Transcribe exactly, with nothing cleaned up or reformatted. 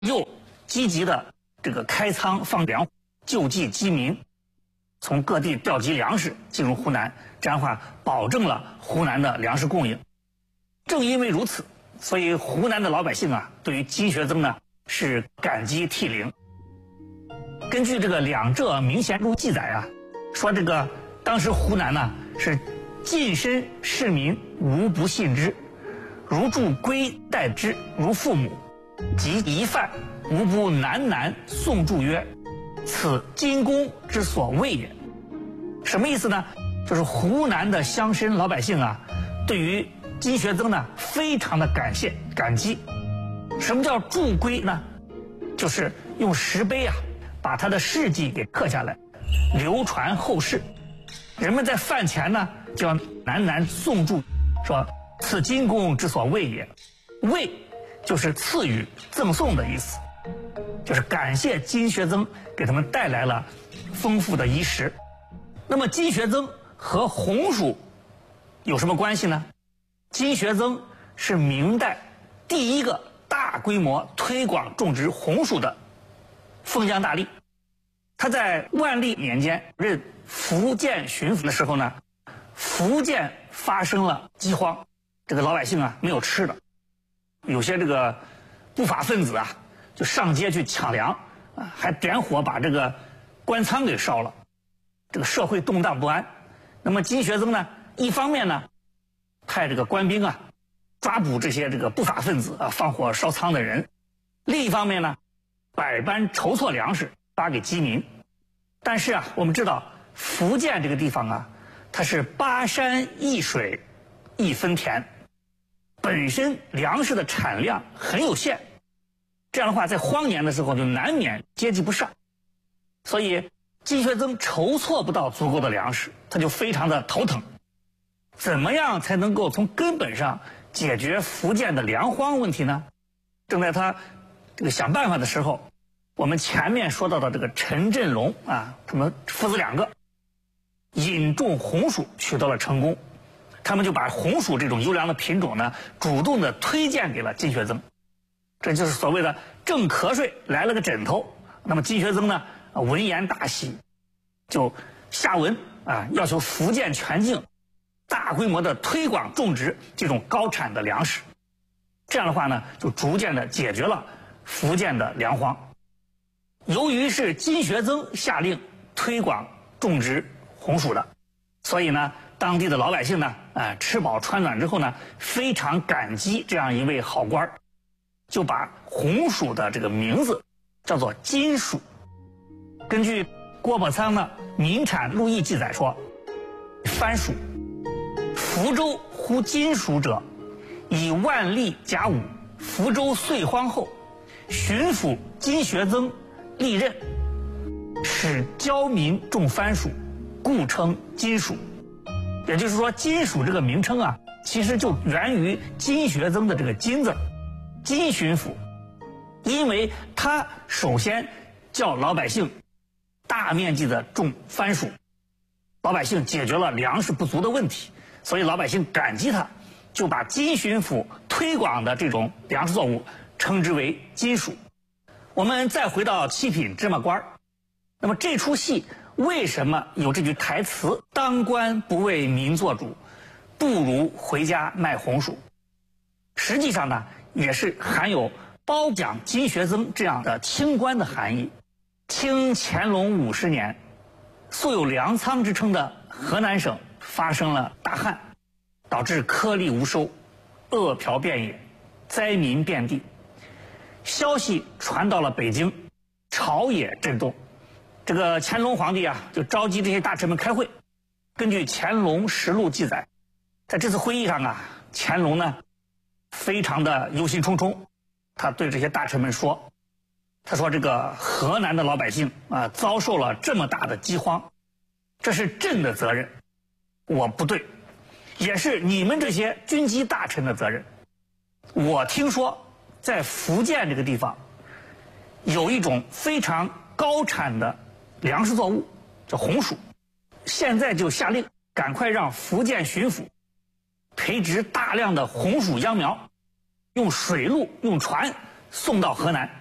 又积极的这个开仓放粮，救济饥民，从各地调集粮食进入湖南，这样的话保证了湖南的粮食供应。正因为如此，所以湖南的老百姓啊，对于金学增呢是感激涕零。根据这个《两浙明贤录》记载啊，说这个当时湖南呢是近身市民无不信之，如助归待之如父母，及一犯无不喃喃诵祝曰：“此金公之所谓也。”什么意思呢？就是湖南的乡绅老百姓啊，对于金学增呢非常的感谢感激。什么叫祝归呢？就是用石碑啊把他的事迹给刻下来，流传后世。人们在饭前呢就要喃喃诵祝，说此金公之所谓也。谓就是赐予赠送的意思，就是感谢金学增给他们带来了丰富的衣食。那么金学增和红薯有什么关系呢？金学增是明代第一个大规模推广种植红薯的封疆大吏。他在万历年间任福建巡抚的时候呢，福建发生了饥荒，这个老百姓啊没有吃的，有些这个不法分子啊就上街去抢粮啊，还点火把这个官仓给烧了，这个社会动荡不安。那么金学增呢，一方面呢派这个官兵啊抓捕这些这个不法分子啊放火烧仓的人，另一方面呢百般筹措粮食发给饥民。但是啊，我们知道福建这个地方啊，它是巴山一水一分田，本身粮食的产量很有限，这样的话在荒年的时候就难免接济不上，所以金学增筹措不到足够的粮食，他就非常的头疼。怎么样才能够从根本上解决福建的粮荒问题呢？正在他这个想办法的时候，我们前面说到的这个陈振龙啊，他们父子两个引种红薯取得了成功，他们就把红薯这种优良的品种呢，主动的推荐给了金学增，这就是所谓的正瞌睡来了个枕头。那么金学增呢，闻言大喜，就下文啊要求福建全境大规模的推广种植这种高产的粮食，这样的话呢，就逐渐的解决了福建的粮荒。由于是金学增下令推广种植红薯的，所以呢，当地的老百姓呢，呃，吃饱穿暖之后呢，非常感激这样一位好官儿，就把红薯的这个名字叫做金薯。根据郭伯仓的《民产录议》记载说，番薯，福州呼金薯者，以万历甲午福州岁荒后，巡抚金学增历任，使教民种番薯，故称金薯。也就是说，金薯这个名称啊，其实就源于金学增的这个金字，金巡抚，因为他首先叫老百姓大面积的种番薯，老百姓解决了粮食不足的问题，所以老百姓感激他，就把金巡抚推广的这种粮食作物称之为金薯。我们再回到七品芝麻官，那么这出戏为什么有这句台词“当官不为民做主，不如回家卖红薯”？实际上呢，也是含有褒奖金学增这样的清官的含义。清乾隆五十年，素有粮仓之称的河南省发生了大旱，导致颗粒无收，饿殍遍野，灾民遍地。消息传到了北京，朝野震动。这个乾隆皇帝啊，就召集这些大臣们开会。根据《乾隆实录》记载，在这次会议上啊，乾隆呢非常的忧心忡忡，他对这些大臣们说：“他说这个河南的老百姓啊，遭受了这么大的饥荒，这是朕的责任，我不对，也是你们这些军机大臣的责任。我听说在福建这个地方有一种非常高产的粮食作物，叫红薯，现在就下令赶快让福建巡抚培植大量的红薯秧苗，用水路用船送到河南。